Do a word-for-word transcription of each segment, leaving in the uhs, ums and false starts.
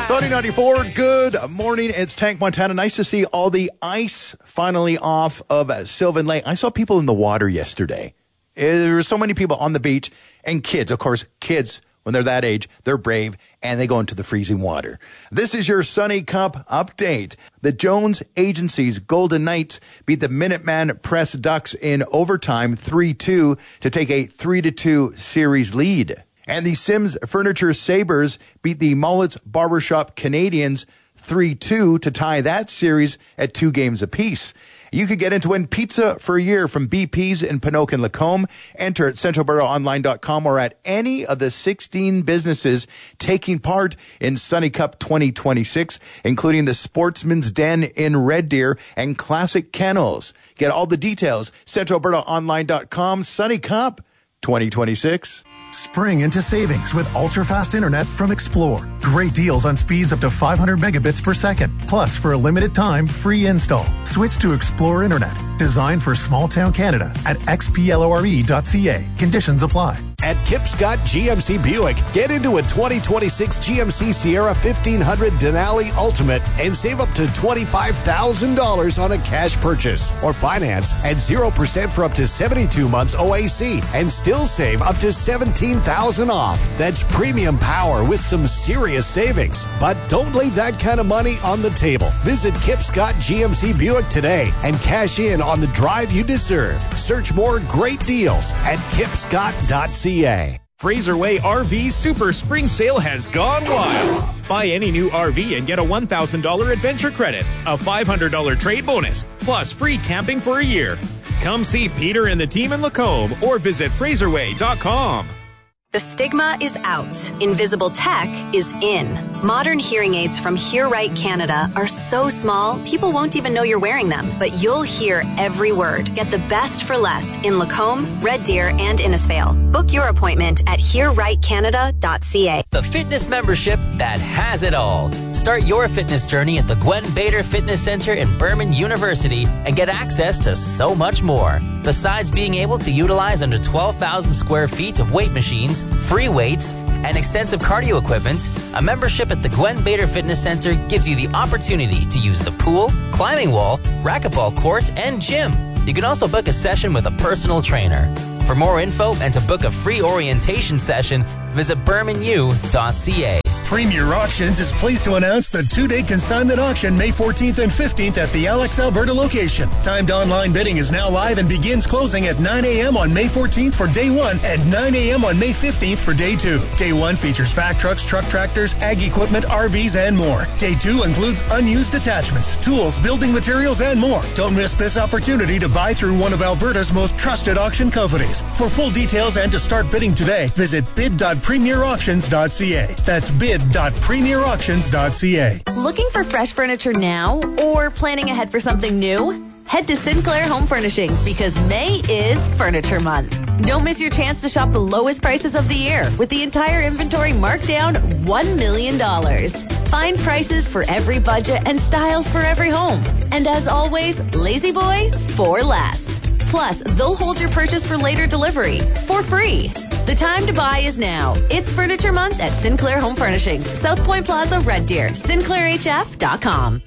Sunny ninety-four, good morning. It's Tank Montana. Nice to see all the ice finally off of Sylvan Lake. I saw people in the water yesterday. There were so many people on the beach, and kids, of course, kids, when they're that age, they're brave, and they go into the freezing water. This is your Sunny Cup update. The Jones Agency's Golden Knights beat the Minuteman Press Ducks in overtime three two to take a three to two series lead. And the Sims Furniture Sabres beat the Mullets Barbershop Canadians three two to tie that series at two games apiece. You could get in to win pizza for a year from B P's in Pinoque and Lacombe. Enter at central borough online dot com or at any of the sixteen businesses taking part in Sunny Cup twenty twenty-six, including the Sportsman's Den in Red Deer and Classic Kennels. Get all the details, central borough online dot com. Sunny Cup twenty twenty-six. Spring into savings with ultra-fast internet from Explore. Great deals on speeds up to five hundred megabits per second. Plus, for a limited time, free install. Switch to Explore Internet. Designed for small-town Canada at x p l o r e dot c a. Conditions apply. At Kip Scott G M C Buick, get into a twenty twenty-six G M C Sierra fifteen hundred Denali Ultimate and save up to twenty-five thousand dollars on a cash purchase. Or finance at zero percent for up to seventy-two months O A C and still save up to seventeen thousand dollars off. That's premium power with some serious savings. But don't leave that kind of money on the table. Visit Kip Scott G M C Buick today and cash in on the drive you deserve. Search more great deals at kip scott dot c a. Fraser Way R V Super Spring Sale has gone wild. Buy any new R V and get a one thousand dollars adventure credit, a five hundred dollars trade bonus, plus free camping for a year. Come see Peter and the team in Lacombe or visit fraser way dot com. The stigma is out. Invisible tech is in. Modern hearing aids from Hear Right Canada are so small, people won't even know you're wearing them. But you'll hear every word. Get the best for less in Lacombe, Red Deer, and Innisfail. Book your appointment at hear right canada dot c a. The fitness membership that has it all. Start your fitness journey at the Gwen Bader Fitness Center in Berman University and get access to so much more. Besides being able to utilize under twelve thousand square feet of weight machines, free weights, and extensive cardio equipment, a membership at the Gwen Bader Fitness Center gives you the opportunity to use the pool, climbing wall, racquetball court, and gym. You can also book a session with a personal trainer. For more info and to book a free orientation session, visit berman u dot c a. Premier Auctions is pleased to announce the two-day consignment auction May fourteenth and fifteenth at the Alex, Alberta location. Timed online bidding is now live and begins closing at nine a.m. on May fourteenth for day one and nine a.m. on May fifteenth for day two. Day one features vac trucks, truck tractors, ag equipment, R Vs, and more. Day two includes unused attachments, tools, building materials, and more. Don't miss this opportunity to buy through one of Alberta's most trusted auction companies. For full details and to start bidding today, visit bid dot premier auctions dot c a. That's bid dot premier auctions dot c a. Looking for fresh furniture now or planning ahead for something new? Head to Sinclair Home Furnishings because May is Furniture Month. Don't miss your chance to shop the lowest prices of the year with the entire inventory marked down one million dollars. Find prices for every budget and styles for every home. And as always, Lazy Boy for less. Plus, they'll hold your purchase for later delivery for free. The time to buy is now. It's Furniture Month at Sinclair Home Furnishings, South Point Plaza, Red Deer, sinclair h f dot com.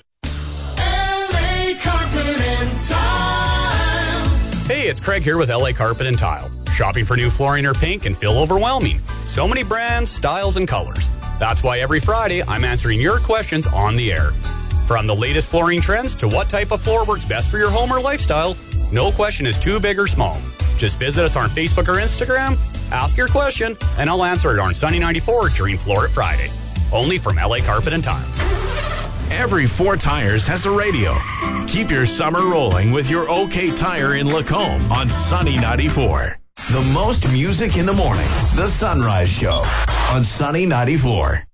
L A Carpet and Tile. Hey, it's Craig here with L A Carpet and Tile. Shopping for new flooring or paint can feel overwhelming. So many brands, styles, and colors. That's why every Friday I'm answering your questions on the air. From the latest flooring trends to what type of floor works best for your home or lifestyle, no question is too big or small. Just visit us on Facebook or Instagram, ask your question, and I'll answer it on Sunny ninety-four during Floor It Friday. Only from L A Carpet and Tile. Every four tires has a radio. Keep your summer rolling with your OK Tire in Lacombe on Sunny ninety-four. The most music in the morning. The Sunrise Show on Sunny ninety-four.